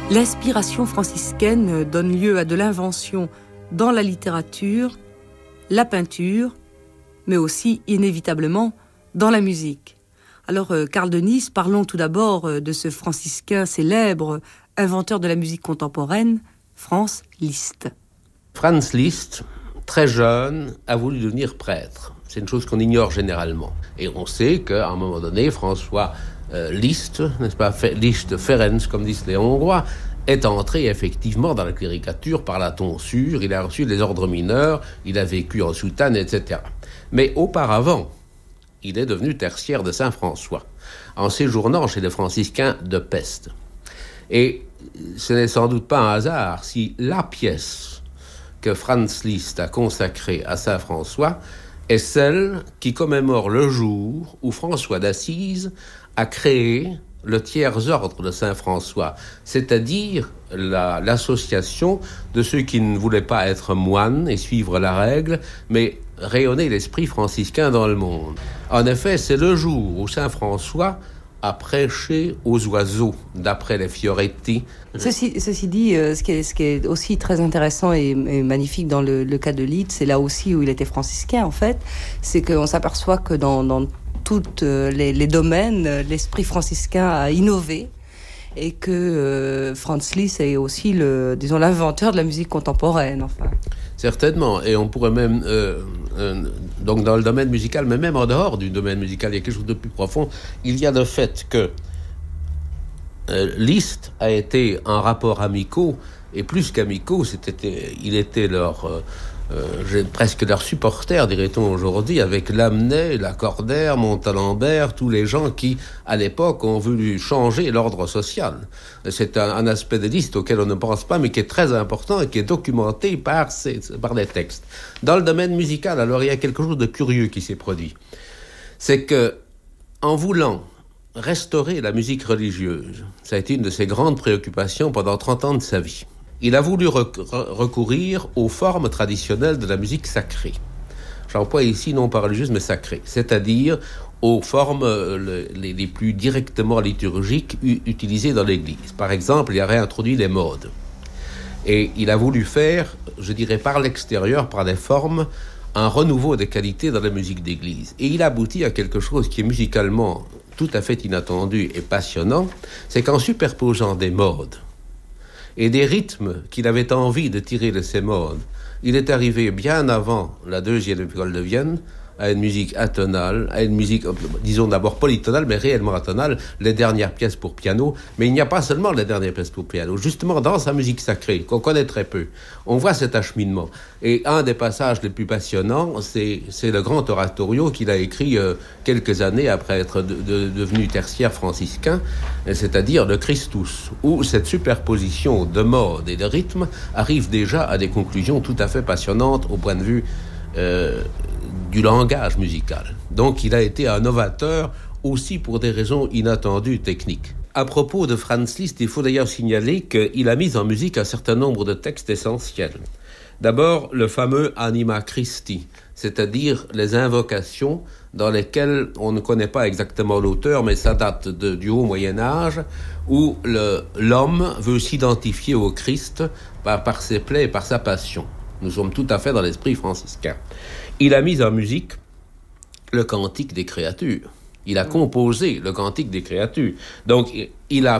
L'inspiration franciscaine donne lieu à de l'invention dans la littérature, la peinture, mais aussi, inévitablement, dans la musique. Alors, Karl Denis, parlons tout d'abord de ce franciscain célèbre, inventeur de la musique contemporaine, Franz Liszt. Franz Liszt, très jeune, a voulu devenir prêtre. C'est une chose qu'on ignore généralement. Et on sait qu'à un moment donné, François Liszt, n'est-ce pas, Liszt Ferenc, comme disent les Hongrois, est entré effectivement dans la cléricature par la tonsure, il a reçu les ordres mineurs, il a vécu en soutane, etc. Mais auparavant, il est devenu tertiaire de Saint-François, en séjournant chez les franciscains de Pest. Et ce n'est sans doute pas un hasard si la pièce que Franz Liszt a consacrée à Saint-François est celle qui commémore le jour où François d'Assise a créé le tiers ordre de Saint-François, c'est-à-dire l'association de ceux qui ne voulaient pas être moines et suivre la règle, mais rayonner l'esprit franciscain dans le monde. En effet, c'est le jour où Saint-François a prêché aux oiseaux, d'après les Fioretti. Ceci dit, ce qui est aussi très intéressant et magnifique dans le cas de Liszt, c'est là aussi où il était franciscain, en fait, c'est qu'on s'aperçoit que dans tous les domaines, l'esprit franciscain a innové et que Franz Liszt est aussi l'inventeur de la musique contemporaine, enfin. Certainement, et on pourrait même, donc dans le domaine musical, mais même en dehors du domaine musical, il y a quelque chose de plus profond. Il y a le fait que Liszt a été en rapport amicaux, et plus qu'amicaux, il était presque leur supporter, dirait-on aujourd'hui, avec Lamennais, Lacordaire, Montalembert, tous les gens qui, à l'époque, ont voulu changer l'ordre social. C'est un aspect de Liszt auquel on ne pense pas, mais qui est très important et qui est documenté par des textes. Dans le domaine musical, alors, il y a quelque chose de curieux qui s'est produit. C'est que, en voulant restaurer la musique religieuse, ça a été une de ses grandes préoccupations pendant 30 ans de sa vie. Il a voulu recourir aux formes traditionnelles de la musique sacrée. J'emploie ici non pas religieuse, mais sacrée, c'est-à-dire aux formes les plus directement liturgiques utilisées dans l'Église. Par exemple, il a réintroduit les modes. Et il a voulu faire, je dirais par l'extérieur, par des formes, un renouveau des qualités dans la musique d'Église. Et il aboutit à quelque chose qui est musicalement tout à fait inattendu et passionnant, c'est qu'en superposant des modes et des rythmes qu'il avait envie de tirer de ces modes, il est arrivé bien avant la deuxième école de Vienne à une musique atonale, à une musique, disons d'abord polytonale, mais réellement atonale, les dernières pièces pour piano. Mais il n'y a pas seulement les dernières pièces pour piano. Justement, dans sa musique sacrée, qu'on connaît très peu, on voit cet acheminement. Et un des passages les plus passionnants, c'est le grand oratorio qu'il a écrit quelques années après être devenu tertiaire franciscain, c'est-à-dire le Christus, où cette superposition de modes et de rythmes arrive déjà à des conclusions tout à fait passionnantes au point de vue du langage musical. Donc il a été un novateur aussi pour des raisons inattendues techniques. À propos de Franz Liszt, il faut d'ailleurs signaler qu'il a mis en musique un certain nombre de textes essentiels. D'abord, le fameux Anima Christi, c'est-à-dire les invocations dans lesquelles on ne connaît pas exactement l'auteur, mais ça date du Haut Moyen-Âge, où l'homme veut s'identifier au Christ par ses plaies et par sa passion. Nous sommes tout à fait dans l'esprit franciscain. Il a mis en musique le Cantique des créatures. Il a composé le Cantique des créatures. Donc, il a